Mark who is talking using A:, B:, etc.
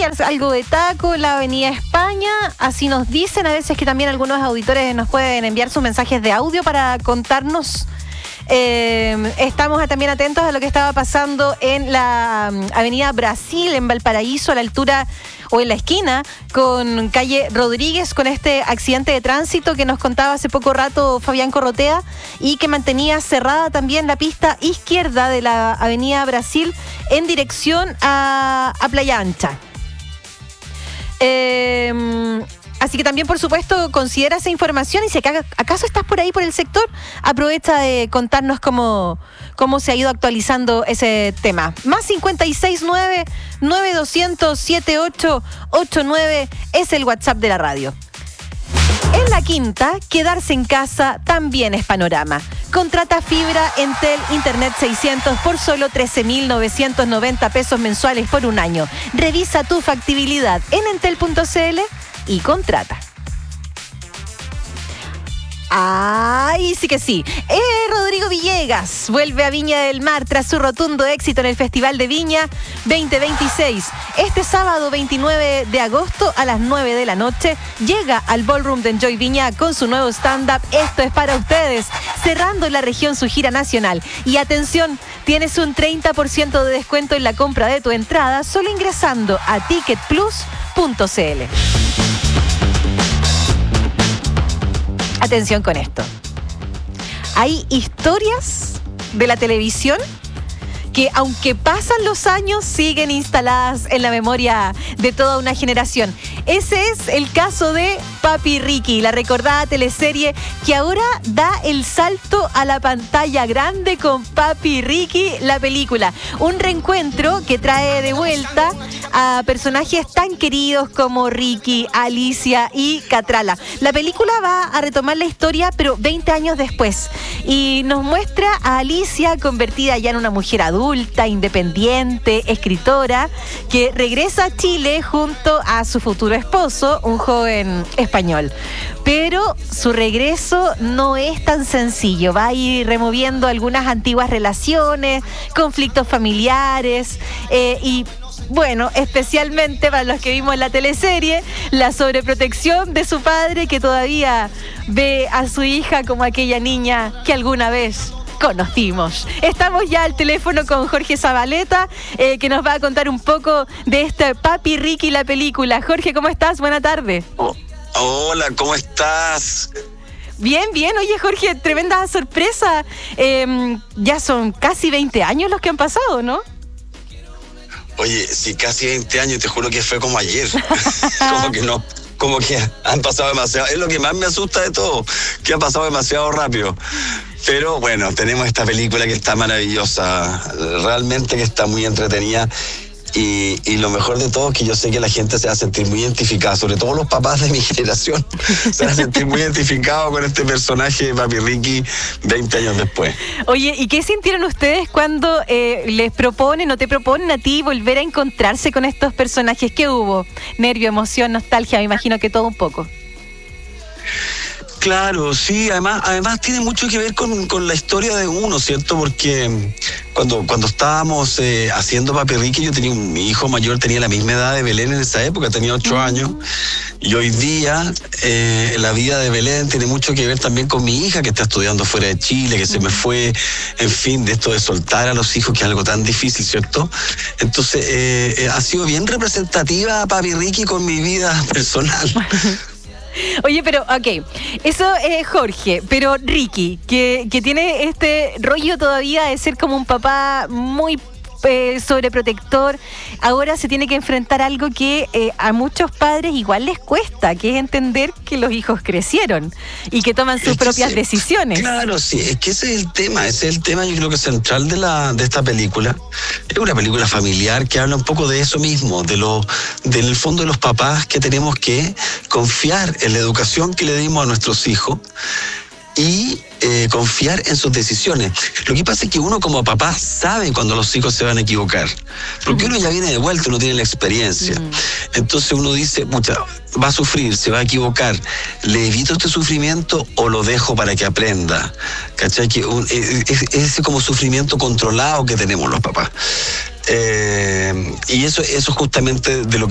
A: algo de taco, la Avenida España, así nos dicen. A veces que también algunos auditores nos pueden enviar sus mensajes de audio para contarnos. Estamos también atentos a lo que estaba pasando en la Avenida Brasil, en Valparaíso, a la altura o en la esquina con calle Rodríguez, con este accidente de tránsito que nos contaba hace poco rato Fabián Corrotea y que mantenía cerrada también la pista izquierda de la Avenida Brasil en dirección a Playa Ancha. Así que también, por supuesto, considera esa información y si acaso estás por ahí, por el sector, aprovecha de contarnos cómo se ha ido actualizando ese tema. Más 569-9200-7889 es el WhatsApp de la radio. En la quinta, quedarse en casa también es panorama. Contrata fibra Entel Internet 600 por solo 13.990 pesos mensuales por un año. Revisa tu factibilidad en entel.cl y contrata. ¡Ay, sí que sí! Rodrigo Villegas vuelve a Viña del Mar tras su rotundo éxito en el Festival de Viña 2026. Este sábado 29 de agosto a las 9 de la noche llega al Ballroom de Enjoy Viña con su nuevo stand-up Esto es para ustedes, cerrando en la región su gira nacional. Y atención, tienes un 30% de descuento en la compra de tu entrada solo ingresando a ticketplus.cl. Atención con esto. Hay historias de la televisión que, aunque pasan los años, siguen instaladas en la memoria de toda una generación. Ese es el caso de Papi Ricky, la recordada teleserie que ahora da el salto a la pantalla grande con Papi Ricky, la película. Un reencuentro que trae de vuelta a personajes tan queridos como Ricky, Alicia y Catrala. La película va a retomar la historia, pero 20 años después. Y nos muestra a Alicia convertida ya en una mujer adulta, independiente, escritora, que regresa a Chile junto a su futuro esposo, un joven español. Pero su regreso no es tan sencillo. Va a ir removiendo algunas antiguas relaciones, conflictos familiares y... bueno, especialmente para los que vimos la teleserie, la sobreprotección de su padre que todavía ve a su hija como aquella niña que alguna vez conocimos. Estamos ya al teléfono con Jorge Zabaleta, que nos va a contar un poco de este Papi Ricky, la película. Jorge, ¿cómo estás? Buena tarde.
B: Hola, ¿cómo estás?
A: Bien, bien. Oye, Jorge, tremenda sorpresa. Ya son casi 20 años los que han pasado, ¿no?
B: Oye, sí, casi 20 años, te juro que fue como ayer. Como que han pasado demasiado. Es lo que más me asusta de todo, que ha pasado demasiado rápido. Pero bueno, tenemos esta película que está maravillosa, realmente que está muy entretenida. Y lo mejor de todo es que yo sé que la gente se va a sentir muy identificada, sobre todo los papás de mi generación, se van a sentir muy identificados con este personaje de Papi Ricky 20 años después.
A: Oye, ¿y qué sintieron ustedes cuando les proponen o te proponen a ti volver a encontrarse con estos personajes? ¿Qué hubo? Nervio, emoción, nostalgia, me imagino que todo un poco.
B: Claro, sí, además tiene mucho que ver con la historia de uno, ¿cierto? Porque cuando estábamos haciendo Papi Ricky, yo tenía mi hijo mayor, tenía la misma edad de Belén en esa época, tenía 8 años, y hoy día la vida de Belén tiene mucho que ver también con mi hija que está estudiando fuera de Chile, que se me fue, en fin, de esto de soltar a los hijos, que es algo tan difícil, ¿cierto? Entonces, ha sido bien representativa Papi Ricky con mi vida personal.
A: Oye, pero, ok, eso es Jorge, pero Ricky, que tiene este rollo todavía de ser como un papá muy sobreprotector, ahora se tiene que enfrentar algo que a muchos padres igual les cuesta, que es entender que los hijos crecieron y que toman sus propias decisiones.
B: Claro, sí, es que ese es el tema yo creo que central de esta película. Es una película familiar que habla un poco de eso mismo, del fondo de los papás, que tenemos que confiar en la educación que le dimos a nuestros hijos y confiar en sus decisiones. Lo que pasa es que uno como papá sabe cuando los hijos se van a equivocar, porque uno ya viene de vuelta, uno tiene la experiencia. Entonces uno dice, pucha, va a sufrir, se va a equivocar, ¿le evito este sufrimiento o lo dejo para que aprenda? ¿Cachai? Que es ese como sufrimiento controlado que tenemos los papás. Y eso es justamente de lo que